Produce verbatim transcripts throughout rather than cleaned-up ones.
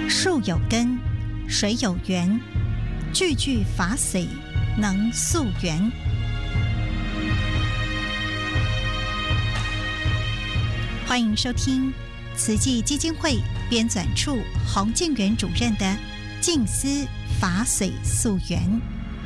树有根，水有源，句句法髓能溯源。欢迎收听慈济基金会编纂处洪建元主任的静思法髓溯源。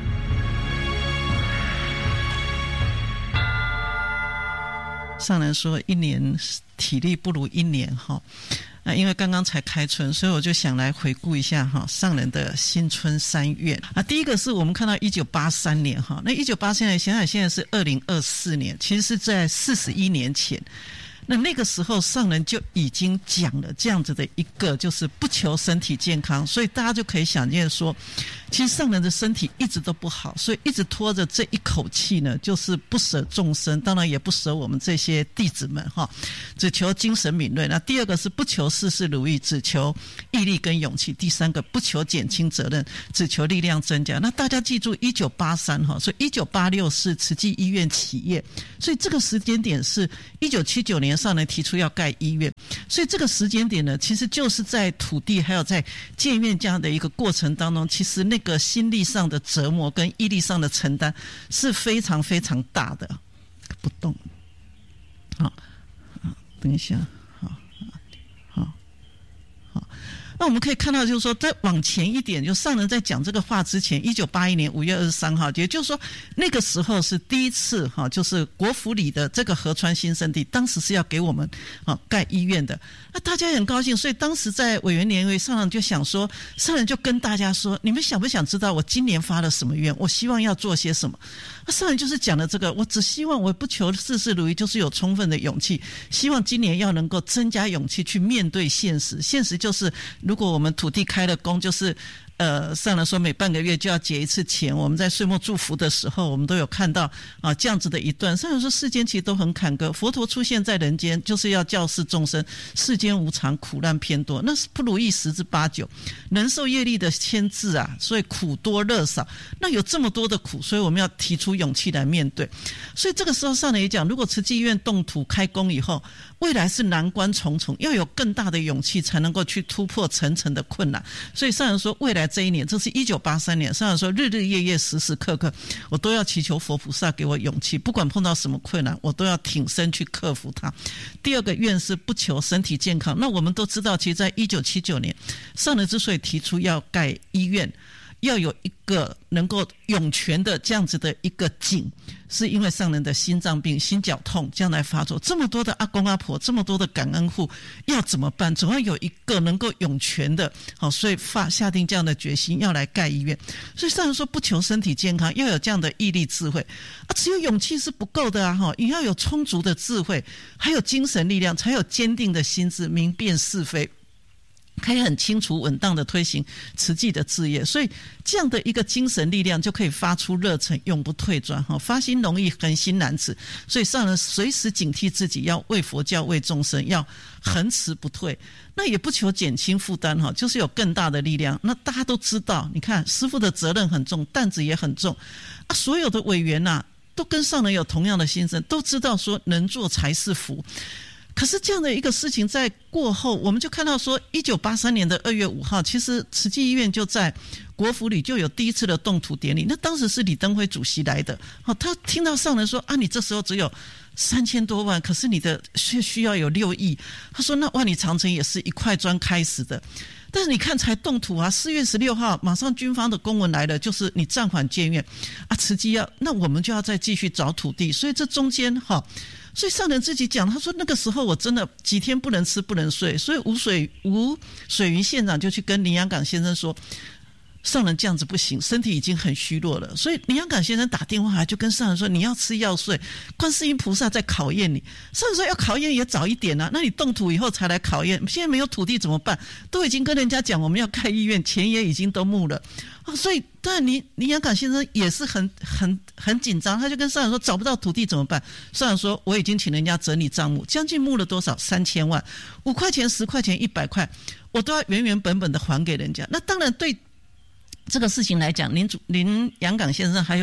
上人说一年体力不如一年哈，那因为刚刚才开春，所以我就想来回顾一下哈上人的新春三愿啊。第一个是我们看到一九八三年哈，那一九八三年想想现在是二零二四年，其实是在四十一年前。那那个时候上人就已经讲了这样子的一个就是不求身体健康，所以大家就可以想见说其实上人的身体一直都不好，所以一直拖着这一口气呢，就是不舍众生，当然也不舍我们这些弟子们哈，只求精神敏锐。那第二个是不求事事如意，只求毅力跟勇气。第三个不求减轻责任，只求力量增加。那大家记住一九八三哈，所以一九八六是慈济医院起业，所以这个时间点是一九七九年上人提出要盖医院，所以这个时间点呢，其实就是在土地还有在建院这样的一个过程当中，其实那个心力上的折磨跟毅力上的承担是非常非常大的。不动，好，等一下，好，好，好。那我们可以看到就是说再往前一点，就上人在讲这个话之前，一九八一年五月二十三号，也就是说那个时候是第一次哈，就是国府里的这个河川新生地，当时是要给我们啊盖医院的。那大家也很高兴，所以当时在委员年会上人就想说，上人就跟大家说，你们想不想知道我今年发了什么愿，我希望要做些什么。那上人就是讲了这个，我只希望我不求事事如意，就是有充分的勇气，希望今年要能够增加勇气去面对现实。现实就是如果我们土地开了工，就是呃，上人说每半个月就要结一次钱。我们在岁末祝福的时候，我们都有看到啊这样子的一段。上人说世间其实都很坎坷，佛陀出现在人间就是要教示众生，世间无常，苦难偏多，那是不如意十之八九，人受业力的牵制啊，所以苦多乐少。那有这么多的苦，所以我们要提出勇气来面对。所以这个时候上人也讲，如果慈济医院动土开工以后，未来是难关重重，要有更大的勇气才能够去突破层层的困难。所以上人说未来这一年，这是一九八三年，上人说日日夜夜时时刻刻我都要祈求佛菩萨给我勇气，不管碰到什么困难我都要挺身去克服它。第二个愿是不求身体健康。那我们都知道其实在一九七九年上人之所以提出要盖医院，要有一个能够涌泉的这样子的一个井，是因为上人的心脏病心绞痛将来发作，这么多的阿公阿婆，这么多的感恩户，要怎么办？总要有一个能够涌泉的，好，所以发下定这样的决心要来盖医院。所以上人说不求身体健康，要有这样的毅力智慧啊，只有勇气是不够的啊，你要有充足的智慧，还有精神力量，才有坚定的心智，明辨是非，可以很清楚稳当的推行慈济的志业。所以这样的一个精神力量就可以发出热忱，永不退转，发心容易恒心难持。所以上人随时警惕自己，要为佛教为众生，要恒持不退。那也不求减轻负担，就是有更大的力量。那大家都知道，你看师父的责任很重，担子也很重啊，所有的委员啊都跟上人有同样的心声，都知道说能做才是福。可是这样的一个事情在过后，我们就看到说一九八三年的二月五号，其实慈济医院就在国府里就有第一次的动土典礼。那当时是李登辉主席来的，他听到上人说啊，你这时候只有三千多万，可是你的需需要有六亿。他说那万里长城也是一块砖开始的，但是你看才动土啊，四月十六号马上军方的公文来了，就是你暂缓建院啊，慈济要，那我们就要再继续找土地。所以这中间哈，所以上人自己讲，他说那个时候我真的几天不能吃不能睡，所以吴水吴水云县长就去跟林洋港先生说，上人这样子不行，身体已经很虚弱了。所以林洋港先生打电话就跟上人说，你要吃要睡，观世音菩萨在考验你。上人说要考验也早一点啊，那你动土以后才来考验，现在没有土地怎么办？都已经跟人家讲我们要开医院，钱也已经都募了啊，所以当然林林洋港先生也是很很很紧张，他就跟上人说找不到土地怎么办？上人说我已经请人家整理账目，将近募了多少？三千万，五块钱、十块钱、一百块，我都要原原本本的还给人家。那当然对这个事情来讲，林主林洋港先生还有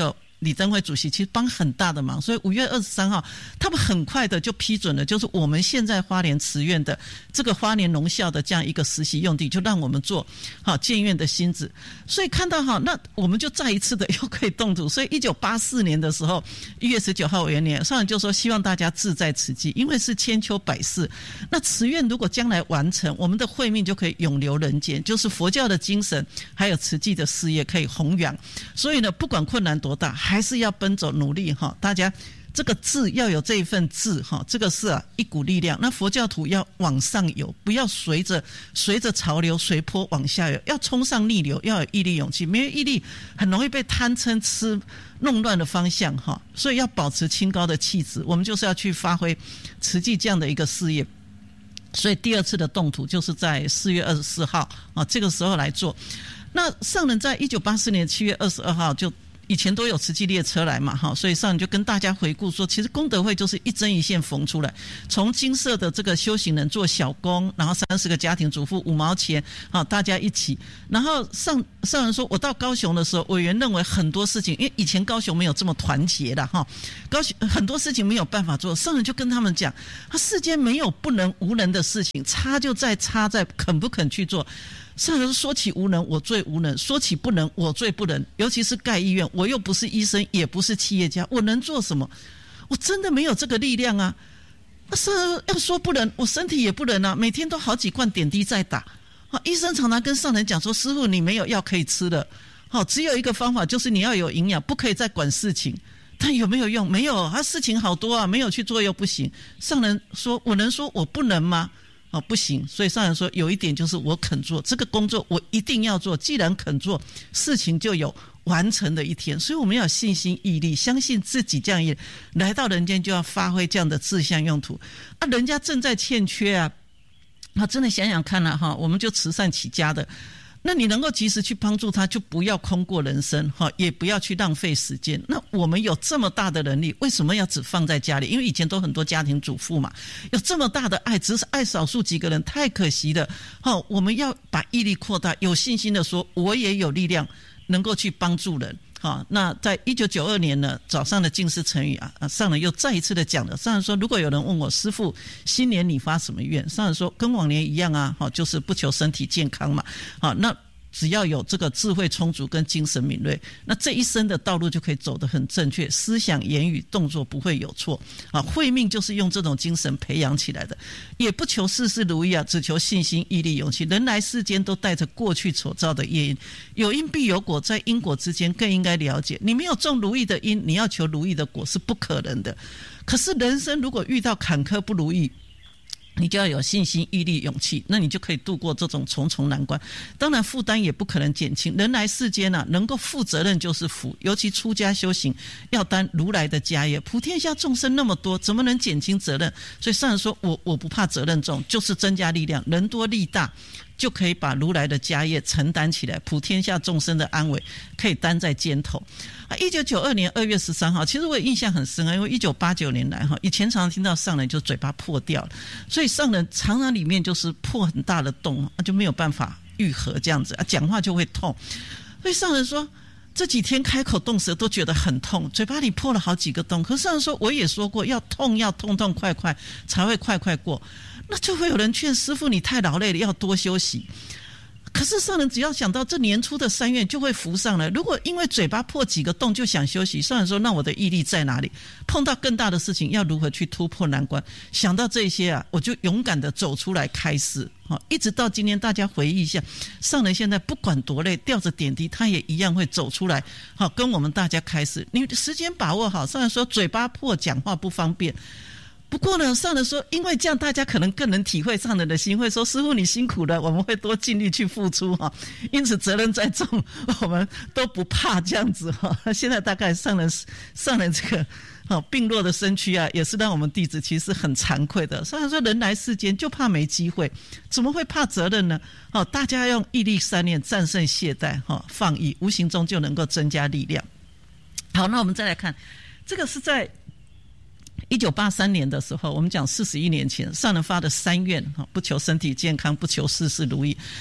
李登辉主席其实帮很大的忙，所以五月二十三号他们很快的就批准了，就是我们现在花莲慈院的这个花莲农校的这样一个实习用地，就让我们做好建院的新址。所以看到哈，那我们就再一次的又可以动土。所以一九八四年的时候，一月十九号元年，上人就说希望大家志在慈济，因为是千秋百世。那慈院如果将来完成，我们的慧命就可以永留人间，就是佛教的精神还有慈济的事业可以弘扬。所以呢，不管困难多大，还是要奔走努力哈。大家这个志要有这一份志哈，这个是啊一股力量。那佛教徒要往上游，不要随着随着潮流随波往下游，要冲上逆流，要有毅力勇气。没有毅力，很容易被贪嗔痴弄乱的方向哈。所以要保持清高的气质，我们就是要去发挥慈济这样的一个事业。所以第二次的动土就是在四月二十四号啊，这个时候来做。那上人在一九八四年七月二十二号就以前都有慈济列车来嘛，哈，所以上人就跟大家回顾说，其实功德会就是一针一线缝出来，从金色的这个修行人做小工，然后三十个家庭主妇五毛钱，好，大家一起。然后上上人说，我到高雄的时候，委员认为很多事情，因为以前高雄没有这么团结的哈，高雄很多事情没有办法做，上人就跟他们讲，他世间没有不能无能的事情，差就在差在肯不肯去做。上人说起无能，我最无能；说起不能，我最不能。尤其是盖医院，我又不是医生，也不是企业家，我能做什么？我真的没有这个力量啊！那上人要说不能，我身体也不能啊，每天都好几罐点滴在打。啊，医生常常跟上人讲说：“师父，你没有药可以吃的，好，只有一个方法，就是你要有营养，不可以再管事情。”但有没有用？没有，他事情好多啊，没有去做又不行。上人说：“我能说我不能吗？”哦，不行，所以上人说有一点就是我肯做这个工作，我一定要做。既然肯做，事情就有完成的一天。所以我们要有信心毅力，相信自己这样一来到人间就要发挥这样的志向用途啊！人家正在欠缺啊，啊，真的想想看啊，哈，我们就慈善起家的。那你能够及时去帮助他，就不要空过人生，也不要去浪费时间。那我们有这么大的能力，为什么要只放在家里？因为以前都很多家庭主妇嘛，有这么大的爱，只是爱少数几个人，太可惜了。我们要把毅力扩大，有信心的说，我也有力量能够去帮助人。好，那在一九九二年呢，早上的净思成语啊，上人又再一次的讲了。上人说，如果有人问我师父，新年你发什么愿？上人说，跟往年一样啊，好，就是不求身体健康嘛。好，那只要有这个智慧充足跟精神敏锐，那这一生的道路就可以走得很正确，思想言语动作不会有错啊。慧命就是用这种精神培养起来的，也不求事事如意啊，只求信心毅力勇气。人来世间都带着过去所造的业因，有因必有果，在因果之间更应该了解，你没有种如意的因，你要求如意的果是不可能的。可是人生如果遇到坎坷不如意，你就要有信心毅力勇气，那你就可以度过这种重重难关。当然负担也不可能减轻，人来世间啊，能够负责任就是福，尤其出家修行要担如来的家业，普天下众生那么多，怎么能减轻责任？所以上人说，我我不怕责任重，就是增加力量，人多力大，就可以把如来的家业承担起来，普天下众生的安危可以担在肩头。一九九二年二月十三号，其实我也印象很深啊，因为一九八九年来哈，以前常常听到上人就嘴巴破掉了，所以上人常常里面就是破很大的洞，就没有办法愈合这样子啊，讲话就会痛。所以上人说，这几天开口动舌都觉得很痛，嘴巴里破了好几个洞。可是上人说，我也说过，要痛要痛痛快快才会快快过。那就会有人劝师父，你太劳累了，要多休息。可是上人只要想到这年初的三愿就会浮上来，如果因为嘴巴破几个洞就想休息，上人说，那我的毅力在哪里？碰到更大的事情要如何去突破难关？想到这些啊，我就勇敢的走出来开示。一直到今天，大家回忆一下，上人现在不管多累，吊着点滴他也一样会走出来，好跟我们大家开示。你时间把握好。上人说，嘴巴破讲话不方便，不过呢，上人说，因为这样大家可能更能体会上人的心，会说，师父你辛苦了，我们会多尽力去付出哈。因此责任再重，我们都不怕这样子哈。现在大概上人上人这个好病弱的身躯啊，也是让我们弟子其实很惭愧的。上人说，人来世间就怕没机会，怎么会怕责任呢？好，大家用毅力三念战胜懈怠哈，放逸，无形中就能够增加力量。好，那我们再来看，这个是在一九八三年的时候，我们讲四十一年前，上人发的三愿，不求身体健康，不求事事如意。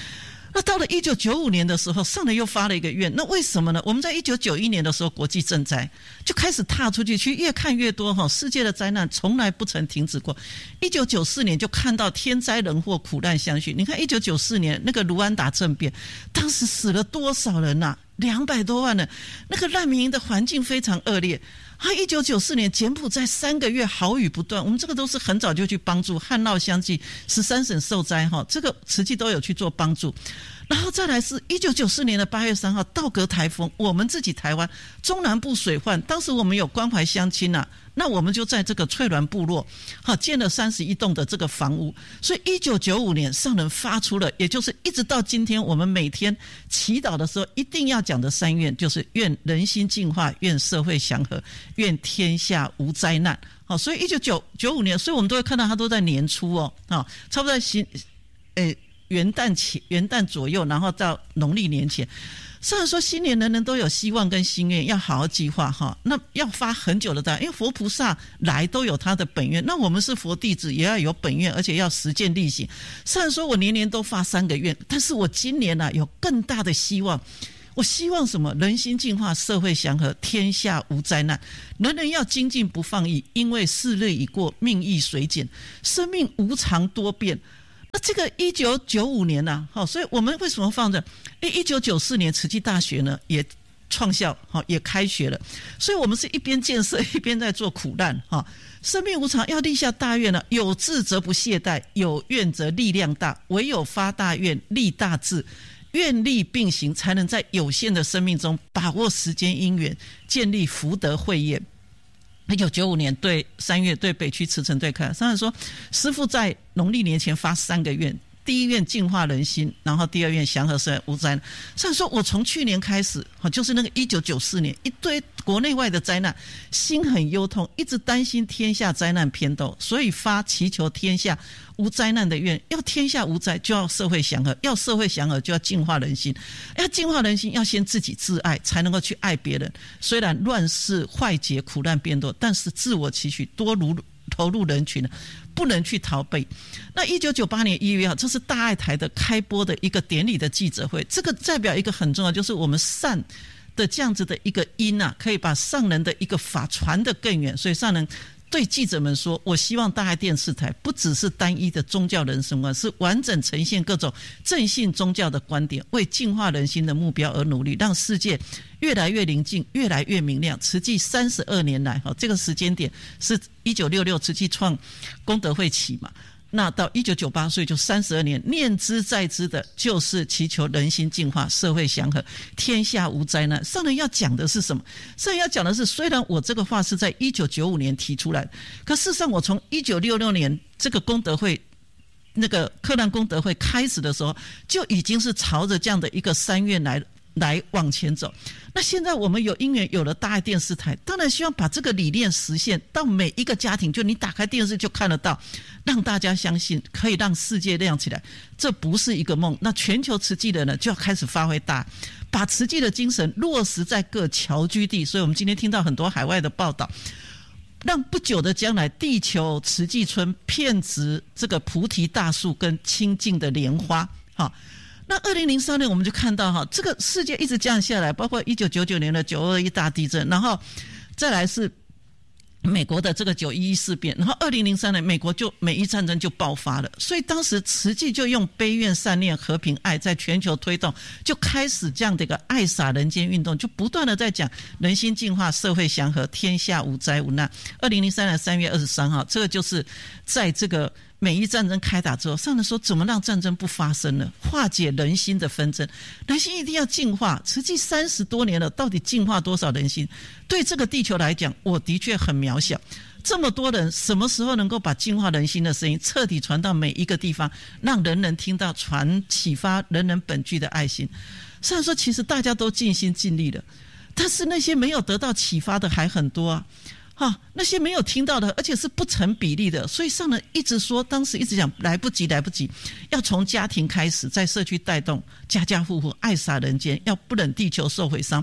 那到了一九九五年的时候，上人又发了一个愿，那为什么呢？我们在一九九一年的时候，国际赈灾就开始踏出去，去越看越多哈，世界的灾难从来不曾停止过。一九九四年就看到天灾人祸、苦难相续。你看一九九四年那个卢安达政变，当时死了多少人呐、啊？两百多万人，那个难民营的环境非常恶劣。啊，一九九四年柬埔寨三个月豪雨不断，我们这个都是很早就去帮助，旱涝相继，十三省受灾哈，这个慈济都有去做帮助。然后再来是一九九四年的八月三号道格台风，我们自己台湾中南部水患，当时我们有关怀乡亲啊，那我们就在这个翠峦部落好建了三十一栋的这个房屋。所以一九九五年上人发出了，也就是一直到今天我们每天祈祷的时候一定要讲的三愿，就是愿人心净化，愿社会祥和，愿天下无灾难。好，所以一九九五年，所以我们都会看到它都在年初哦，好，差不多在新诶元旦前元旦左右，然后到农历年前。虽然说新年人人都有希望跟心愿，要好好计划哈，那要发很久的大，因为佛菩萨来都有他的本愿，那我们是佛弟子也要有本愿，而且要实践力行。虽然说我年年都发三个愿，但是我今年啊有更大的希望。我希望什么？人心净化，社会祥和，天下无灾难。人人要精进不放逸，因为世日已过，命亦随减，生命无常多变。那这个一九九五年啊，好，所以我们为什么放着？因为一九九四年慈济大学呢也创校，好，也开学了，所以我们是一边建设一边在做苦难，哈。生命无常，要立下大愿了，有志则不懈怠，有愿则力量大，唯有发大愿，立大志，愿力并行，才能在有限的生命中把握时间因缘，建立福德慧业。一九九五年对三月对北区慈诚对开，上人说师父在农历年前发三个愿，第一愿净化人心，然后第二愿祥和社会无灾难。上人说我从去年开始，就是那个一九九四年一堆国内外的灾难，心很忧痛，一直担心天下灾难偏多，所以发祈求天下无灾难的愿。要天下无灾，就要社会祥和，要社会祥和，就要净化人心。要净化人心，要先自己自爱，才能够去爱别人。虽然乱世坏劫苦难变多，但是自我期许多如投入人群，不能去逃避。那一九九八年一月号，这是大爱台的开播的一个典礼的记者会，这个代表一个很重要，就是我们善的这样子的一个因啊，可以把上人的一个法传得更远。所以上人对记者们说，我希望大爱电视台不只是单一的宗教人生观，是完整呈现各种正信宗教的观点，为净化人心的目标而努力，让世界越来越宁静，越来越明亮。慈济三十二年来，这个时间点是一九六六慈济创功德会起嘛，那到一九九八岁就三十二年，念之在之的就是祈求人心净化，社会祥和，天下无灾难。上人要讲的是什么？上人要讲的是，虽然我这个话是在一九九五年提出来的，可事实上我从一九六六年这个功德会那个克难功德会开始的时候，就已经是朝着这样的一个三愿来来往前走。那现在我们有因缘有了大爱电视台，当然希望把这个理念实现到每一个家庭，就你打开电视就看得到，让大家相信可以让世界亮起来，这不是一个梦。那全球慈济的呢就要开始发挥大，把慈济的精神落实在各侨居地。所以我们今天听到很多海外的报道，让不久的将来地球慈济村遍植这个菩提大树跟清净的莲花。好，那二零零三年我们就看到哈，这个世界一直降下来，包括一九九九年的九二一大地震，然后再来是美国的这个九一一事变，然后二零零三年美国就美伊战争就爆发了，所以当时慈济就用悲愿善念和平爱在全球推动，就开始这样的一个爱洒人间运动，就不断的在讲人心净化，社会祥和，天下无灾无难。二零零三年三月二十三号，这个就是在这个美伊战争开打之后，上人说怎么让战争不发生呢？化解人心的纷争，人心一定要净化。慈济三十多年了，到底净化多少人心？对这个地球来讲，我的确很渺小。这么多人，什么时候能够把净化人心的声音彻底传到每一个地方，让人人听到，传启发人人本具的爱心？上人说，其实大家都尽心尽力了，但是那些没有得到启发的还很多啊。啊，那些没有听到的，而且是不成比例的，所以上人一直说，当时一直讲来不及，来不及，要从家庭开始，在社区带动，家家户户爱洒人间，要不忍地球受毁伤，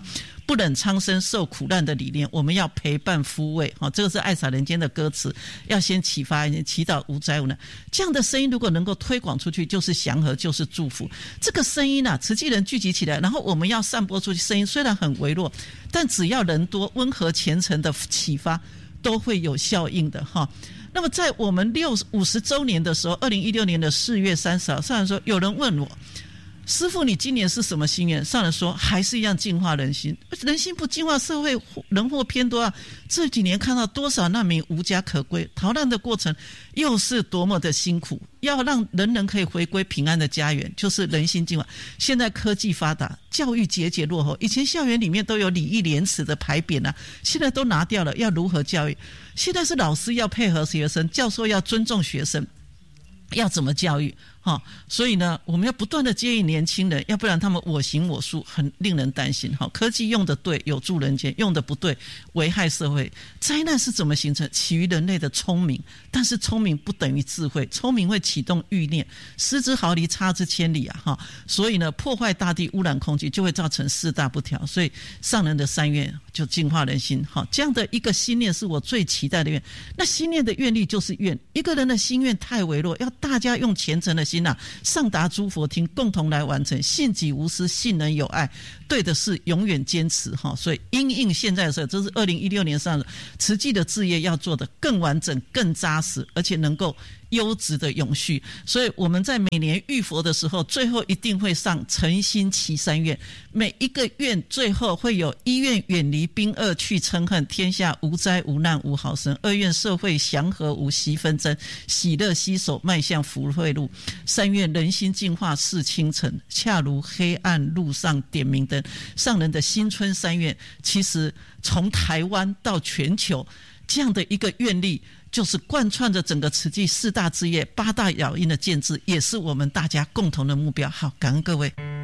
不忍苍生受苦难的理念，我们要陪伴抚慰，这个是爱洒人间的歌词，要先启发祈祷无灾无难，这样的声音如果能够推广出去，就是祥和，就是祝福。这个声音啊，慈济人聚集起来，然后我们要散播出去，声音虽然很微弱，但只要人多，温和虔诚的启发都会有效应的哈。那么在我们六五十周年的时候，二零一六年的四月三十号，上人说有人问我，师父你今年是什么心愿？上人说还是一样净化人心，人心不净化，社会人祸偏多啊。这几年看到多少难民无家可归，逃难的过程又是多么的辛苦，要让人人可以回归平安的家园，就是人心净化。现在科技发达，教育节节落后，以前校园里面都有礼义廉耻的牌匾啊，现在都拿掉了，要如何教育？现在是老师要配合学生，教授要尊重学生，要怎么教育？哦、所以呢，我们要不断的接引年轻人，要不然他们我行我素，很令人担心。哦、科技用的对，有助人间；用的不对，危害社会。灾难是怎么形成？起于人类的聪明，但是聪明不等于智慧，聪明会启动欲念，失之毫厘，差之千里啊！哈、哦，所以呢，破坏大地，污染空气，就会造成四大不调。所以上人的三愿就净化人心。好、哦，这样的一个心念是我最期待的愿。那心念的愿力就是愿，一个人的心愿太微弱，要大家用虔诚的心啊，上达诸佛听，共同来完成。信己无私，信人有爱，对的是永远坚持哈。所以因应现在的时候，这是二零一六年上慈济的志业要做的更完整、更扎实，而且能够优质的永续。所以我们在每年浴佛的时候，最后一定会上诚心祈三愿，每一个愿最后会有一愿远离兵恶去嗔恨，天下无灾无难无好生；二愿社会祥和无息纷争，喜乐携手迈向福慧路；三愿人心净化是清晨，恰如黑暗路上点明灯。上人的新春三愿，其实从台湾到全球这样的一个愿力，就是贯穿着整个慈济四大志业、八大咬印的建制，也是我们大家共同的目标。好，感恩各位。